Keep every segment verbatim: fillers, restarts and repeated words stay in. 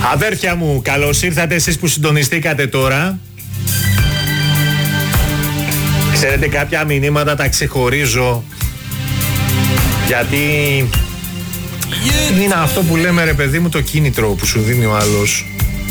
Αδέρφια μου, καλώς ήρθατε εσείς που συντονιστήκατε τώρα. Ξέρετε, κάποια μηνύματα τα ξεχωρίζω, γιατί είναι αυτό που λέμε, ρε παιδί μου, το κίνητρο που σου δίνει ο άλλος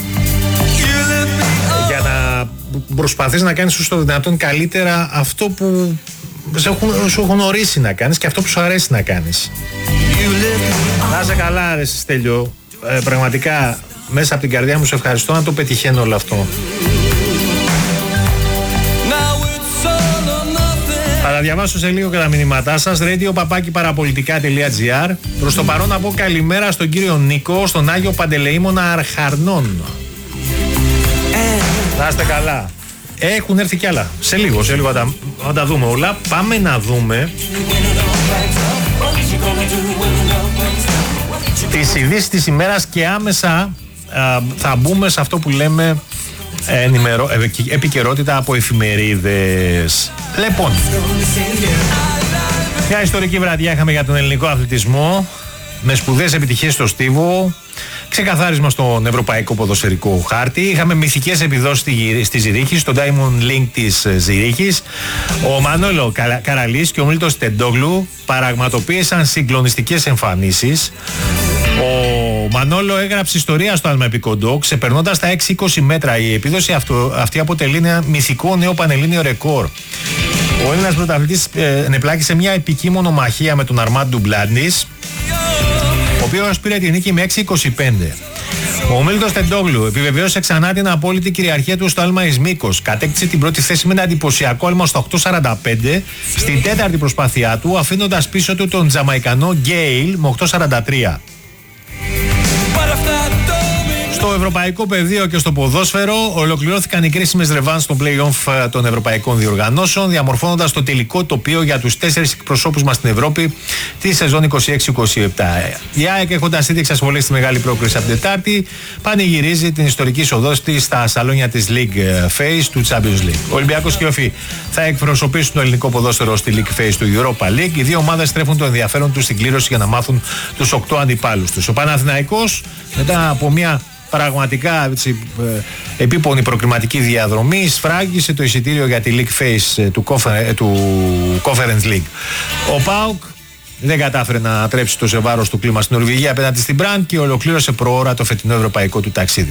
για να προσπαθείς να κάνεις στο δυνατόν καλύτερα αυτό που σου έχουν, σου έχουν ορίσει να κάνεις και αυτό που σου αρέσει να κάνεις. Να είσαι καλά, ρε Στέλιο. Ε, πραγματικά μέσα από την καρδιά μου σε ευχαριστώ να το πετυχαίνω όλο αυτό. Θα τα διαβάσω σε λίγο και τα μηνύματά σας. radio παπάκι παραπολιτικά τελεία gr. Προς το παρόν να πω καλημέρα στον κύριο Νίκο, στον Άγιο Παντελεήμονα Αρχαρνών. Να είστε καλά. Έχουν έρθει κι άλλα. Σε λίγο, σε λίγο θα τα, θα τα δούμε όλα. Πάμε να δούμε τις ειδήσεις της ημέρας και άμεσα α, θα μπούμε σε αυτό που λέμε ενημερώ, επικαιρότητα από εφημερίδες. Λοιπόν, μια ιστορική βραδιά είχαμε για τον ελληνικό αθλητισμό, με σπουδαίες επιτυχίες στο στίβο, ξεκαθάρισμα στον ευρωπαϊκό ποδοσφαιρικό χάρτη. Είχαμε μυθικές επιδόσεις στη Ζηρίχη, στο Diamond League της Ζηρίχης. Ο Μανώλο Καραλής και ο Μίλτος Τεντόγλου παραγματοποίησαν συγκλονιστικές εμφανίσεις. Ο Μανώλο έγραψε ιστορία στο άλμα επικοντό, ξεπερνώντας τα έξι είκοσι μέτρα. Η επίδοση αυτό, αυτή αποτελεί ένα μυθικό νέο πανελλήνιο ρεκόρ. Ο Έλληνας πρωταθλητής ε, ενεπλάκησε μια επική μονομαχία με τον Αρμάντ Ντουμπλάντης, ο οποίος πήρε τη νίκη με έξι είκοσι πέντε. Ο Μίλτος Τεντόγλου επιβεβαίωσε ξανά την απόλυτη κυριαρχία του στο άλμα εις μήκος. Κατέκτησε την πρώτη θέση με ένα εντυπωσιακό άλμα στο οκτώ σαράντα πέντε στην τέταρτη προσπάθειά του, αφήνοντας πίσω του τον Τζαμαϊκανό Γκέιλ με οκτώ σαράντα τρία. Στο ευρωπαϊκό πεδίο και στο ποδόσφαιρο ολοκληρώθηκαν οι κρίσιμες ρεβάνς των play-off των ευρωπαϊκών διοργανώσεων, διαμορφώνοντας το τελικό τοπίο για τους τέσσερις εκπροσώπους μας στην Ευρώπη τη σεζόν είκοσι έξι είκοσι επτά. Η ΑΕΚ, έχοντας ήδη εξασφαλίσει τη μεγάλη πρόκριση από την Τετάρτη, πανηγυρίζει την ιστορική εισοδό της στα σαλόνια της League Phase του Champions League. Ο Ολυμπιακός και ο Όφη θα εκπροσωπήσουν το ελληνικό ποδόσφαιρο στη League Phase του Europa League. Οι δύο ομάδες στρέφουν το ενδιαφέρον τους στην κλήρωση για να μάθουν τους οκτώ αντιπάλους τους. Ο Παναθηναϊκός, μετά από μια πραγματικά έτσι, ε, επίπονη προκριματική διαδρομή, σφράγγισε το εισιτήριο για τη League Phase ε, του, Confer, του Conference League. Ο ΠΑΟΚ δεν κατάφερε να τρέψει το σε βάρος του κλίμα στην Νορβηγία απέναντι στην Μπραντ και ολοκλήρωσε προώρα το φετινό ευρωπαϊκό του ταξίδι.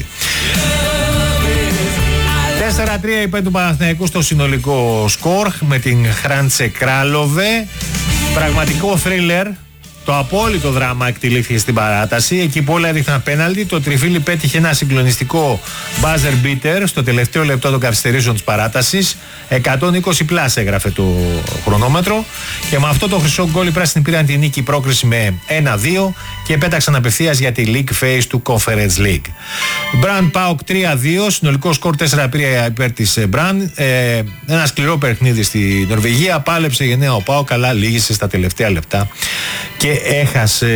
τέσσερα τρία υπέρ του Παναθηναϊκού στο συνολικό σκορ με την Χράντσε Κράλοβε. Πραγματικό θρίλερ. Το απόλυτο δράμα εκτελήθηκε στην παράταση. Εκεί που όλα έδειχναν πέναλτι, το Τριφύλι πέτυχε ένα συγκλονιστικό buzzer beater στο τελευταίο λεπτό των καθυστερήσεων της παράτασης. εκατόν είκοσι πλάς έγραφε το χρονόμετρο. Και με αυτό το χρυσό γκολ οι πράσινοι πήραν την νίκη πρόκριση με ένα δύο και πέταξαν απευθείας για τη League Phase του Conference League. Μπραν Πάοκ τρία δύο, συνολικό σκορ τέσσερα τρία υπέρ της Μπραν. Ε, ένα σκληρό παιχνίδι στη Νορβηγία. Πάλεψε γενναία ο Πάοκ, αλλά λύγησε στα τελευταία λεπτά και έχασε.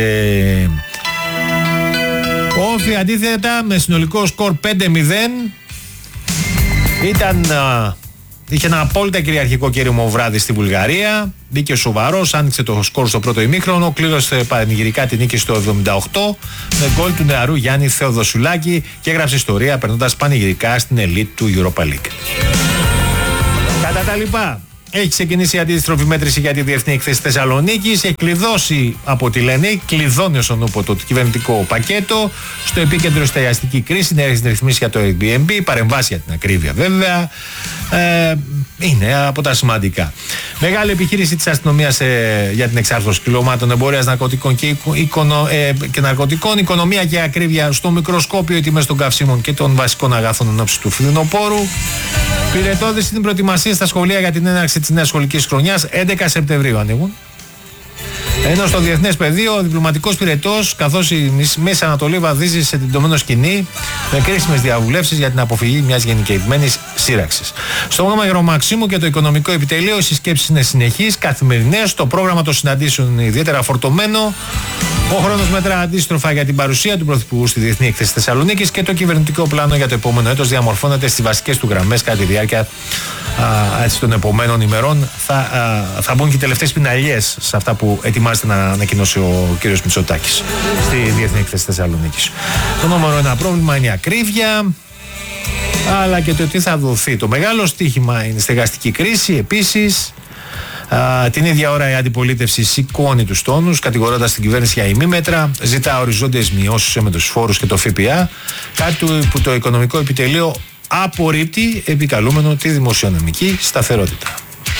Ο Όφη αντίθετα με συνολικό σκορ πέντε μηδέν ήταν, α, είχε ένα απόλυτα κυριαρχικό κήρυμο βράδυ στη Βουλγαρία. Μπήκε σοβαρός, άνοιξε το σκορ στο πρώτο ημίχρονο, κλήρωσε πανηγυρικά την νίκη στο εβδομήντα οκτώ με γκολ του νεαρού Γιάννη Θεοδοσουλάκη και έγραψε ιστορία περνώντας πανηγυρικά στην ελίτ του Europa League. Κατά τα λοιπά, έχει ξεκινήσει η αντίστροφη μέτρηση για τη Διεθνή Εκθέση Θεσσαλονίκης. Έχει κλειδώσει, από ό,τι λένε, κλειδώνει όσον ούπο το κυβερνητικό πακέτο. Στο επίκεντρο στεγαστική κρίση, νέες ρυθμίσεις για το Airbnb, παρεμβάσει για την ακρίβεια βέβαια. Ε, είναι από τα σημαντικά. Μεγάλη επιχείρηση της αστυνομίας ε, για την εξάρθρωση κυκλωμάτων εμπορίας ναρκωτικών και, οικονο, ε, και ναρκωτικών, οικονομία και ακρίβεια στο μικροσκόπιο, οι τιμές των καυσίμων και των βασικών αγαθών εν ώψη του φθινοπόρου. Πυρετώδηση στην προετοιμασία στα σχολεία για την έναρξη της νέας σχολικής χρονιάς. έντεκα Σεπτεμβρίου ανοίγουν. Ενώ στο διεθνές πεδίο, ο διπλωματικός πυρετός, καθώς η Μέση Ανατολή βαδίζει σε τεντωμένο σκηνή με κρίσιμες διαβουλεύσεις για την αποφυγή μιας γενικευμένης σύραξης. Στο όνομα Μαξίμου και το οικονομικό επιτελείο, οι συσκέψεις είναι συνεχείς, καθημερινές. Το πρόγραμμα των συναντήσεων είναι ιδιαίτερα φορτωμένο. Ο χρόνος μετρά αντίστροφα για την παρουσία του Πρωθυπουργού στη Διεθνή Έκθεση Θεσσαλονίκης και το κυβερνητικό πλάνο για το επόμενο έτος διαμορφώνεται στις βασικές του γραμμές κατά τη διάρκεια α, έτσι, των επόμενων ημερών. Θα, α, θα μπουν και οι τελευταίες πιναλιές σε αυτά που ετοιμάζονται ετοιμάζεται να ανακοινώσει ο κ. Μητσοτάκης στη Διεθνή Έκθεση Θεσσαλονίκης. Το νούμερο ένα πρόβλημα είναι η ακρίβεια, αλλά και το τι θα δοθεί. Το μεγάλο στοίχημα είναι η στεγαστική κρίση. Επίσης, α, την ίδια ώρα η αντιπολίτευση σηκώνει τους τόνους, κατηγορώντας την κυβέρνηση για ημίμετρα, ζητά οριζόντιες μειώσεις με τους φόρους και το ΦΠΑ, κάτι που το Οικονομικό Επιτελείο απορρίπτει, επικαλούμενο τη δημοσιονομική σταθερότητα.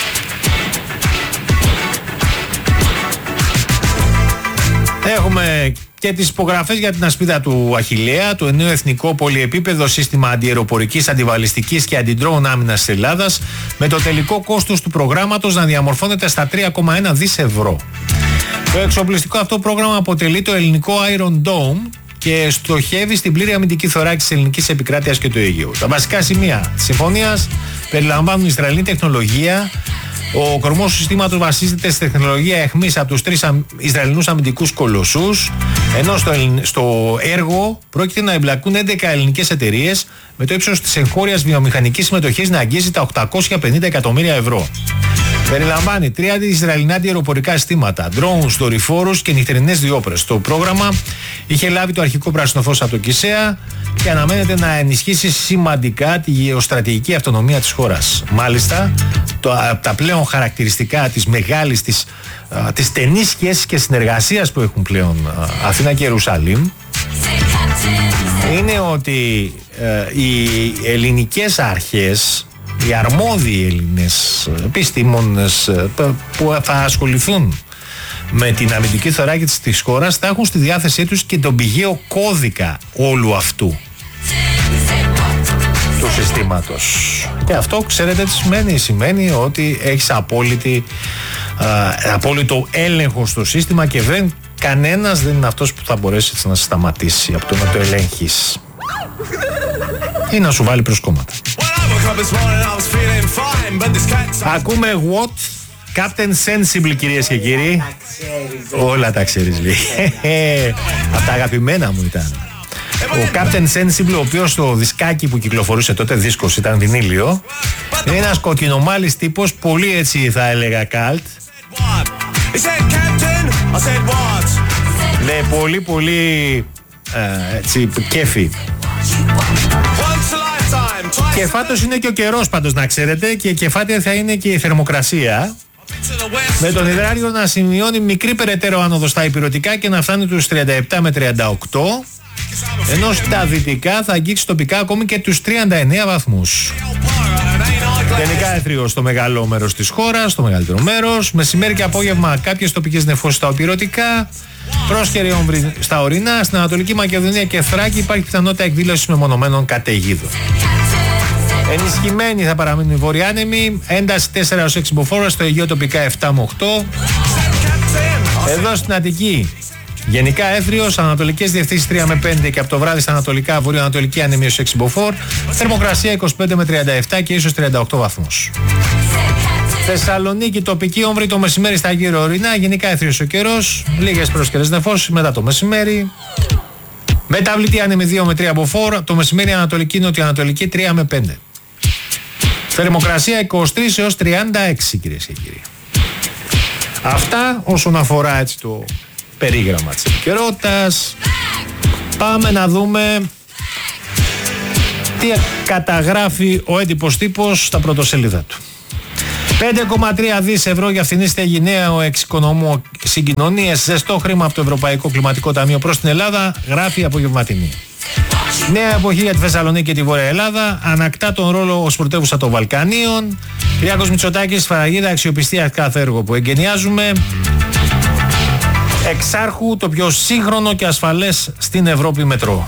Έχουμε και τις υπογραφές για την ασπίδα του Αχιλλέα, το νέο εθνικό πολυεπίπεδο σύστημα αντιαεροπορικής, αντιβαλιστικής και αντιντρόουν άμυνας της Ελλάδας, με το τελικό κόστος του προγράμματος να διαμορφώνεται στα τρία κόμμα ένα δισεκατομμύρια ευρώ. Το εξοπλιστικό αυτό πρόγραμμα αποτελεί το ελληνικό Iron Dome και στοχεύει στην πλήρη αμυντική θωράκιση της ελληνικής επικράτειας και του Αιγαίου. Τα βασικά σημεία της συμφωνίας περιλαμβάνουν Ισραηλινή τεχνολογία. Ο κορμός του συστήματος βασίζεται στη τεχνολογία αιχμής από τους τρεις Ισραηλινούς αμυντικούς κολοσσούς, ενώ στο, στο έργο πρόκειται να εμπλακούν έντεκα ελληνικές εταιρείες, με το ύψος της εγχώριας βιομηχανικής συμμετοχής να αγγίζει τα οκτακόσια πενήντα εκατομμύρια ευρώ. Περιλαμβάνει τρία Ισραηλινά αντιαεροπορικά συστήματα, drones, δορυφόρους και νυχτερινές διόπρες. Το πρόγραμμα είχε λάβει το αρχικό πράσινο φως από το ΚΙΣΕΑ και αναμένεται να ενισχύσει σημαντικά τη γεωστρατηγική αυτονομία της χώρας. Μάλιστα, το, τα πλέον χαρακτηριστικά της μεγάλης, της, α, της στενής σχέσης και συνεργασίας που έχουν πλέον α, Αθήνα και Ιερουσαλήμ είναι ότι α, οι ελληνικές αρχές, οι αρμόδιοι Έλληνες επιστήμονες που θα ασχοληθούν με την αμυντική θωράκιση της χώρας θα έχουν στη διάθεσή τους και τον πηγαίο κώδικα όλου αυτού του συστήματος. Και αυτό ξέρετε τι σημαίνει. Σημαίνει ότι έχεις απόλυτη, α, απόλυτο έλεγχο στο σύστημα και δεν, κανένας δεν είναι αυτός που θα μπορέσει να σε σταματήσει από το να το ελέγχεις ή να σου βάλει προσκόμματα. Ακούμε What? Captain Sensible, κυρίες και κύριοι. Όλα τα ξέρεις, λέει. Από τα αγαπημένα μου ήταν. Ο Captain Sensible, ο οποίος στο δισκάκι που κυκλοφορούσε τότε, δίσκος ήταν βινίλιο, είναι ένας κοκκινομάλης τύπος, πολύ έτσι θα έλεγα καλτ. Ναι, πολύ πολύ ε, έτσι κέφι. Και φάτος είναι και ο καιρός πάντως, να ξέρετε, και κεφάτια θα είναι και η θερμοκρασία, με τον υδράριο να σημειώνει μικρή περαιτέρω άνοδο στα ηπειρωτικά και να φτάνει τους τριάντα επτά με τριάντα οκτώ, ενώ στα δυτικά θα αγγίξει τοπικά ακόμη και τους τριάντα εννέα βαθμούς. Γενικά έθριο στο μεγάλο μέρος της χώρας, στο μεγαλύτερο μέρος. Μεσημέρι και απόγευμα κάποιες τοπικές νεφώσεις στα ηπειρωτικά. Πρόσκαιρη όμβρη στα ορεινά. Στην Ανατολική Μακεδονία και Θράκη υπάρχει πιθανότητα εκδήλωσης μεμονωμένων καταιγίδων. Ενισχυμένοι θα παραμείνουν οι βορειάνεμοι. Ένταση τέσσερα έως έξι μποφόρ, στο Αιγαίο τοπικά επτά με οκτώ. Εδώ στην Αττική γενικά έθριος, ανατολικές διευθύνσεις τρία με πέντε και από το βράδυ στα ανατολικά βορειοανατολική άνεμη έως έξι μποφόρ. Θερμοκρασία είκοσι πέντε με τριάντα επτά και ίσως τριάντα οκτώ βαθμούς. Θεσσαλονίκη τοπική όμβρη το μεσημέρι στα γύρω ορεινά. Γενικά έθριος ο καιρός. Λίγες πρόσκαιρες νεφώσεις μετά το μεσημέρι. Μεταβλητή άνεμη δύο με τρία μποφόρ. Το μεσημέρι ανατολική νοτιοανατολική τρία με πέντε. Θερμοκρασία είκοσι τρία έως τριάντα έξι, κυρίες και κύριοι. Αυτά όσον αφορά έτσι το περίγραμμα της επικαιρότητας. Πάμε να δούμε τι καταγράφει ο έντυπος τύπος στα πρωτοσέλιδα του. πέντε κόμμα τρία δισεκατομμύρια ευρώ για φθηνή στέγη, νέο εξοικονομώ συγκοινωνίες, ζεστό χρήμα από το Ευρωπαϊκό Κλιματικό Ταμείο προς την Ελλάδα, γράφει η Απογευματινή. Νέα εποχή για τη Θεσσαλονίκη και τη Βόρεια Ελλάδα, ανακτά τον ρόλο ως πρωτεύουσα των Βαλκανίων. Κυριάκος Μητσοτάκης, σφραγίδα αξιοπιστία κάθε έργο που εγκαινιάζουμε. Εξάρχου, το πιο σύγχρονο και ασφαλές στην Ευρώπη μετρό.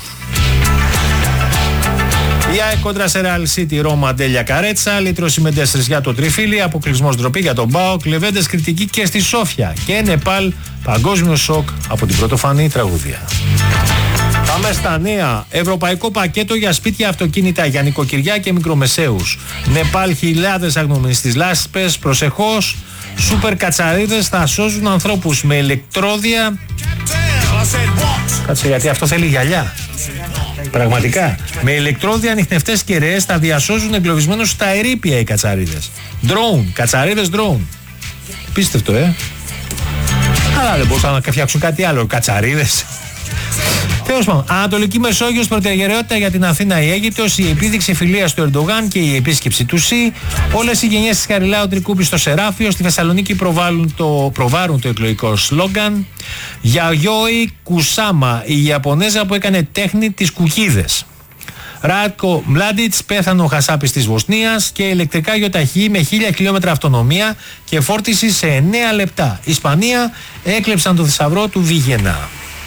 Η ΑΕΚ κόντρα σε Real City, Ρώμα, Αντέλια, Καρέτσα, λύτρωση με τέσσερις για το τριφύλι, αποκλεισμός ντροπή για τον ΠΑΟΚ, Λεβέντες κριτική και στη Σόφια και Νεπάλ, παγκόσμιο σοκ από την πρωτοφανή τραγούδια. Πάμε στα νέα. Ευρωπαϊκό πακέτο για σπίτια, αυτοκίνητα για νοικοκυριά και μικρομεσαίους. Νεπάλ, χιλιάδες αγνωμένοι στις λάσπες, προσεχώς. Σούπερ κατσαρίδες θα σώζουν ανθρώπους με ηλεκτρόδια. Κάτσε, γιατί αυτό θέλει γυαλιά. Πραγματικά. Με ηλεκτρόδια, ανιχνευτές και ρεές θα διασώζουν εγκλωβισμένους στα ερείπια οι κατσαρίδες. Drone, κατσαρίδες drone. Πίστευτο, ε. Καλά, δεν μπορούσαν να φτιάξουν κάτι άλλο, κατσαρίδες. Τέλος πάντων, Ανατολική Μεσόγειος, προτεραιότητα για την Αθήνα η Αίγυπτος, η επίδειξη φιλίας του Ερντογάν και η επίσκεψη του ΣΥ. Όλες οι γενιές της Χαριλάου Τρικούπη στο Σεράφιο. Στη Θεσσαλονίκη προβάλλουν το, προβάρουν το εκλογικό σλόγγαν. Γιαγιόι Κουσάμα, η Ιαπωνέζα που έκανε τέχνη τις κουκίδες. Ράτκο Μλάντιτς, πέθανε ο Χασάπης της Βοσνίας. Και ηλεκτρικά γιοταχή με χίλια χιλιόμετρα αυτονομία και φόρτιση σε εννέα λεπτά. Ισπανία έκλεψαν το θησαυρό του Βίγενα.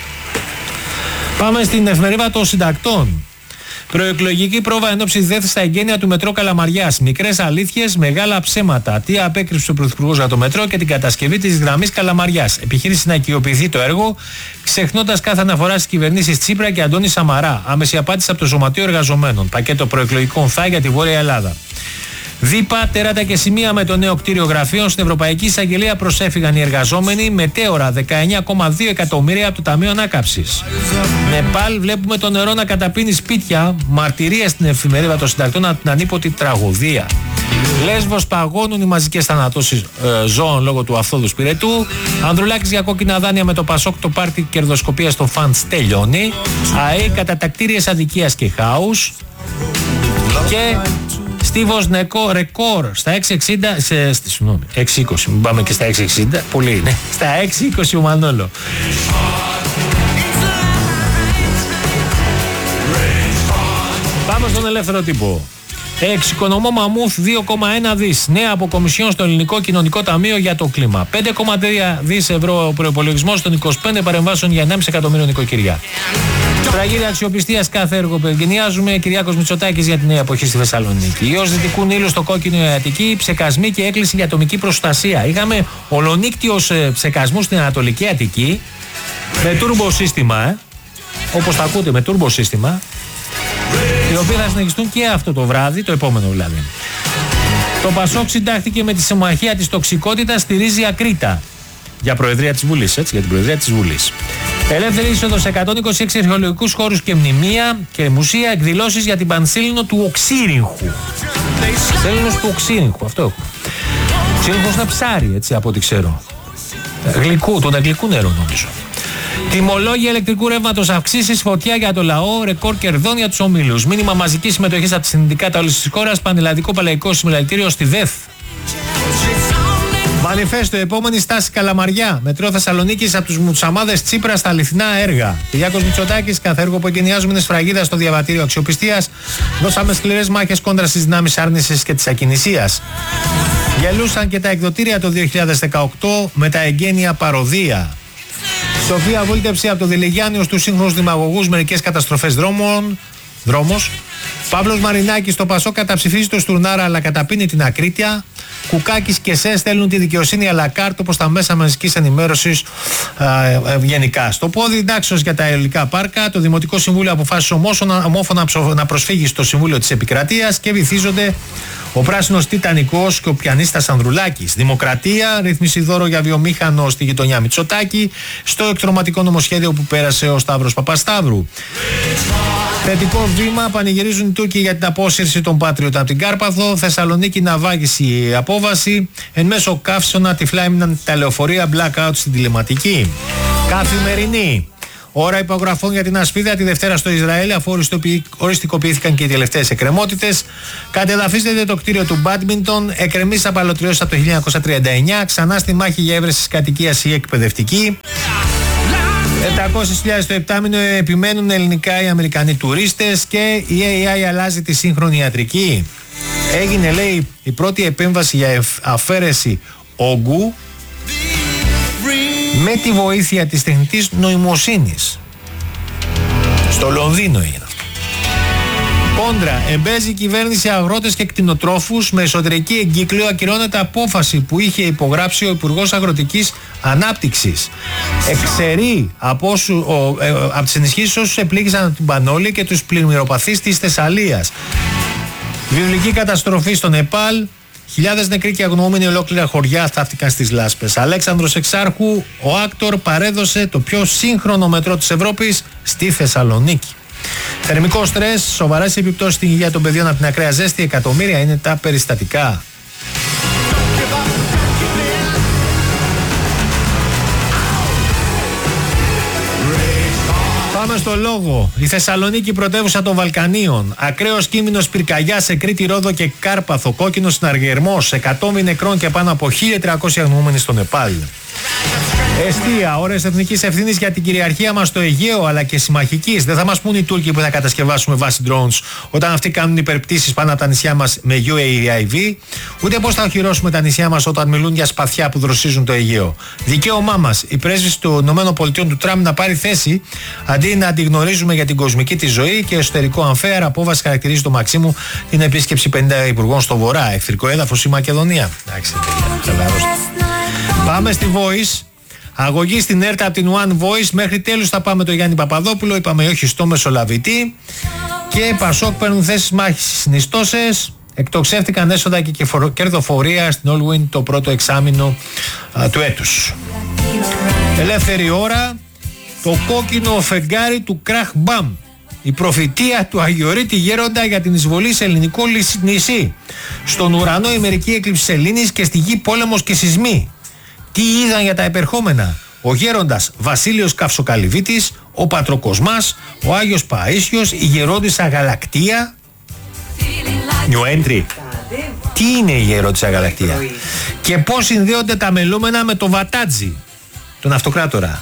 Πάμε στην εφημερίδα των συντακτών. Προεκλογική πρόβα ενόψει ΔΕΘ στα εγγένεια του μετρό Καλαμαριάς. Μικρές αλήθειες, μεγάλα ψέματα. Τι απέκρυψε ο Πρωθυπουργός για το μετρό και την κατασκευή της γραμμής Καλαμαριάς. Επιχείρηση να οικειοποιηθεί το έργο, ξεχνώντας κάθε αναφορά στις κυβερνήσεις Τσίπρα και Αντώνη Σαμαρά. Άμεση απάντηση από το Σωματείο Εργαζομένων. Πακέτο προεκλογικών θα για τη Βόρεια Ελλάδα. Δίπα, τέρατα και σημεία με το νέο κτίριο γραφείων. Στην Ευρωπαϊκή Εισαγγελία προσέφηγαν οι εργαζόμενοι. Μετέωρα δεκαεννιά κόμμα δύο εκατομμύρια από το Ταμείο Ανάκαμψης. Νεπάλ, βλέπουμε το νερό να καταπίνει σπίτια. Μαρτυρία στην εφημερίδα των συντακτών από την ανίποτη τραγωδία. Λέσβος, παγώνουν οι μαζικές θανατώσεις ε, ζώων λόγω του αυθόδου πυρετού. Ανδρουλάκης για κόκκινα δάνεια με το Πασόκ, το πάρτι κερδοσκοπία στο Φαντς τελειώνει. ΑΕ, κατατακτήριες αδικίας και χάους. Και Στίβος Νεκό ρεκόρ στα έξι εξήντα, σε, συγγνώμη, έξι είκοσι, μην πάμε και στα έξι εξήντα, πολύ είναι, στα έξι είκοσι ο Μανόλο. Πάμε στον ελεύθερο τύπο. Εξοικονομώ μαμούθ δύο κόμμα ένα δις. Νέα αποκομισιόν στο Ελληνικό Κοινωνικό Ταμείο για το κλίμα. πέντε κόμμα τρία δις ευρώ προϋπολογισμός των είκοσι πέντε παρεμβάσεων για ενάμιση εκατομμύριο νοικοκυριά. Τραγίδια αξιοπιστίας κάθε έργο που εγκαινιάζουμε. Κυριάκος Μητσοτάκης για τη νέα εποχή στη Θεσσαλονίκη. Ιός Δυτικού Νείλου στο κόκκινο η Αττική. Ψεκασμοί και έκκληση για ατομική προστασία. Είχαμε ολονύκτιους ψεκασμού στην Ανατολική Αττική. Με τούρμπο σύστημα, ε. όπως τα ακούτε, με τούρμπο σύστημα. Οι οποίοι θα συνεχιστούν και αυτό το βράδυ, το επόμενο δηλαδή. Το Πασόκ συντάχθηκε με τη συμμαχία της τοξικότητας, στηρίζει ακρίτα. Για Προεδρία της Βουλής, έτσι, για την Προεδρία της Βουλής. Ελεύθερη είσοδος σε εκατόν είκοσι έξι αρχαιολογικούς χώρους και μνημεία και μουσεία, εκδηλώσεις για την Πανσέλινο του Οξύριγχου. Πανσέλινος του Οξύριγχου, αυτό έχω. Οξύριγχος είναι ψάρι, έτσι, από ό,τι ξέρω. Γλυκού, τον αγγλικού νερό νομίζω. Τιμολόγια ηλεκτρικού ρεύματος αυξήσεις, φωτιά για το λαό, ρεκόρ κερδών για τους ομίλους. Μήνυμα μαζικής συμμετοχής από τη συνδικάτα όλης της χώρας, πανελλαδικό παλαϊκό συμμεταλλητήριο στη ΔΕΘ. Μανιφέστο, επόμενη στάση Καλαμαριά. Μετρό Θεσσαλονίκης από τους μουτσαμάδες Τσίπρα στα αληθινά έργα. Κυριάκος Μητσοτάκης, κάθε έργο που εγκαινιάζουμε είναι σφραγίδα στο διαβατήριο αξιοπιστίας. Δώσαμε σκληρές μάχες κόντρα στις δυνάμεις άρνησης και της ακινησίας. Γελούσαν και τα εκδοτήρια το δύο χιλιάδες δεκαοκτώ με τα εγγένεια παροδία. Σοφία βούλτεψη από το Διλιγιάννη ως τους σύγχρονους δημαγωγούς, μερικές καταστροφές δρόμων. Δρόμος. Παύλος Μαρινάκης στο Πασό καταψηφίζει το Στουρνάρα αλλά καταπίνει την ακρίτεια. Κουκάκης και ΣΕ στέλνουν τη δικαιοσύνη αλακάρτ όπως τα μέσα μαζικής ενημέρωσης ε, γενικά. Στο πόδι εντάξεως για τα ελληνικά πάρκα, το Δημοτικό Συμβούλιο αποφάσισε ομόφωνα να προσφύγει στο Συμβούλιο της Επικρατείας και βυθίζονται ο πράσινος Τιτανικός και ο πιανίστας Ανδρουλάκης. Δημοκρατία, ρύθμιση δώρο για βιομήχανο στη γειτονιά Μητσοτάκη, στο εκτροματικό νομοσχέδιο που πέρασε ο Σταύρος Παπασταύρου. Θετικό βήμα, πανηγυρίζουν οι Τούρκοι για την απόσυρση των Πάτριων από την Κάρπαθο. Θεσσαλονίκη να βάγισει η απόβαση. Εν μέσω καύσωνα τυφλά έμειναν τα λεωφορεία blackout στην τηλεματική. Καθημερινή. Ώρα υπογραφών για την ασπίδα τη Δευτέρα στο Ισραήλ, αφού οριστικοποιήθηκαν και οι τελευταίες εκκρεμότητες. Κατεδαφίζεται το κτίριο του μπάντμιντον. Εκκρεμείς απαλωτριώσεις από το χίλια εννιακόσια τριάντα εννιά. Ξανά στη μάχη για έβρεση κατοικίας ή εκπαιδευτική. πεντακόσιες χιλιάδες το επτάμηνο, επιμένουν ελληνικά οι Αμερικανοί τουρίστες. Και η έι άι αλλάζει τη σύγχρονη ιατρική. Έγινε, λέει, η πρώτη επέμβαση για αφαίρεση όγκου με τη βοήθεια της τεχνητής νοημοσύνης. Στο Λονδίνο έγινε αυτό. Κόντρα, εμπέζει η κυβέρνηση αγρότες και κτηνοτρόφους. Με εσωτερική εγκύκλιο ακυρώνεται απόφαση που είχε υπογράψει ο Υπουργός Αγροτικής Ανάπτυξης. Εξαιρεί από, όσου, ο, ε, από τις ενισχύσεις όσους επλήγησαν από την Πανόλη και τους πλημμυροπαθείς της Θεσσαλίας. Βιβλική καταστροφή στο Νεπάλ. Χιλιάδες νεκροί και αγνοούμενοι, ολόκληρα χωριά θαύτηκαν στις λάσπες. Αλέξανδρος Εξάρχου, ο άκτορ, παρέδωσε το πιο σύγχρονο μετρό της Ευρώπης στη Θεσσαλονίκη. Θερμικό στρες, σοβαρές επιπτώσεις στην υγεία των παιδιών από την ακραία ζέστη, εκατομμύρια είναι τα περιστατικά. Πάμε στο λόγο. Η Θεσσαλονίκη, πρωτεύουσα των Βαλκανίων. Ακραίος κίνδυνος πυρκαγιά σε Κρήτη, Ρόδο και Κάρπαθο. Κόκκινος συναγερμός. εκατόμοι νεκρών και πάνω από χίλια τριακόσιοι αγνοούμενοι στο Νεπάλ. Εστία, ώρες εθνικής ευθύνης για την κυριαρχία μας στο Αιγαίο αλλά και συμμαχικής. Δεν θα μας πούν οι Τούρκοι που θα κατασκευάσουμε βάση drones όταν αυτοί κάνουν υπερπτήσεις πάνω από τα νησιά μας με γιου έι άι βι, ούτε πώς θα οχυρώσουμε τα νησιά μας όταν μιλούν για σπαθιά που δροσίζουν το Αιγαίο. Δικαίωμά μας η πρέσβηση των ΗΠΑ του Τραμπ να πάρει θέση αντί να αντιγνωρίζουμε για την κοσμική τη ζωή και εσωτερικό αμφέα απόβαση χαρακτηρίζει το Μαξίμου την επίσκεψη πενήντα υπουργών στο Βορρά. Εχθρικό έδαφος η Μακεδονία. Εντάξει, πάμε στη Voice. Αγωγή στην ΕΡΤ από την One Voice. Μέχρι τέλους θα πάμε το Γιάννη Παπαδόπουλο. Είπαμε όχι στο Μεσολαβητή. Και Πασόκ παίρνουν θέσεις μάχης στις συνιστώσεις. Εκτοξεύτηκαν έσοδα και κερδοφορία στην Allwyn το πρώτο εξάμηνο α, του έτους. Ελεύθερη ώρα. Το κόκκινο φεγγάρι του Κραχ Μπαμ. Η προφητεία του Αγιορείτη Γέροντα για την εισβολή σε ελληνικό νησί. Στον ουρανό η μερική έκλειψη σελήνης και στη γη πόλεμος και σεισμοί. Τι είδαν για τα επερχόμενα? Ο γέροντας Βασίλειος Καυσοκαλυβίτης, ο Πατροκοσμάς, ο Άγιος Παΐσιος, η γερόντισσα Γαλακτία. New entry. Τι είναι η γερόντισσα Γαλακτία? Και πώς συνδέονται τα μελούμενα με το Βατάτζι, τον αυτοκράτορα?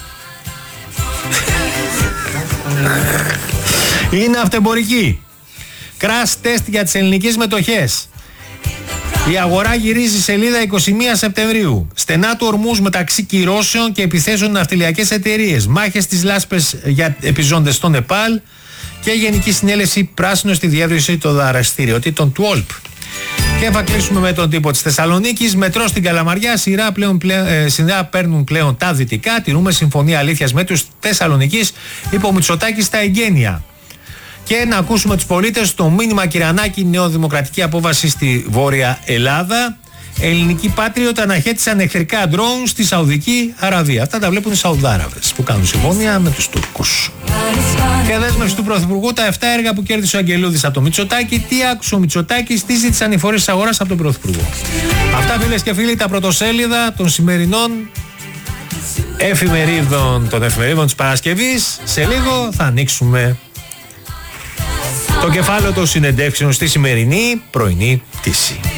Είναι αυτεμπορική. Crash test για τις ελληνικές μετοχές. Η αγορά γυρίζει σελίδα είκοσι μία Σεπτεμβρίου. Στενά του ορμούς μεταξύ κυρώσεων και επιθέσεων ναυτιλιακές εταιρείες. Μάχες στις λάσπες για επιζώντες στο Νεπάλ και Γενική Συνέλευση πράσινο στη διεύρυνση των δραστηριοτήτων του Όλπ. Και θα κλείσουμε με τον τύπο της Θεσσαλονίκης. Μετρό στην Καλαμαριά. Σειρά, πλέον, πλέον, ε, σειρά παίρνουν πλέον τα δυτικά. Τηρούμε συμφωνία αλήθειας με τους Θεσσαλονικής. Υπό Μητσοτάκη στα εγγένεια. Και να ακούσουμε τους πολίτες στο μήνυμα Κυρανάκη, νεοδημοκρατική απόβαση στη Βόρεια Ελλάδα. Ελληνικοί πάτριωτοι αναχέτησαν εχθρικά ντρόουν στη Σαουδική Αραβία. Αυτά τα βλέπουν οι Σαουδάραβες που κάνουν συμφωνία με τους Τούρκους. Και δέσμευση του Πρωθυπουργού τα επτά έργα που κέρδισε ο Αγγελούδης από το Μητσοτάκη. Τι άκουσε ο Μητσοτάκης, τι ζήτησαν οι φορείς της αγοράς από τον Πρωθυπουργό. Αυτά, φίλες και φίλοι, τα πρωτοσέλιδα των σημερινών εφημερίδων, των εφημερίδων της Παρασκευής. Σε λίγο θα ανοίξουμε το κεφάλαιο των συνεντεύξεων στη σημερινή πρωινή πτήση.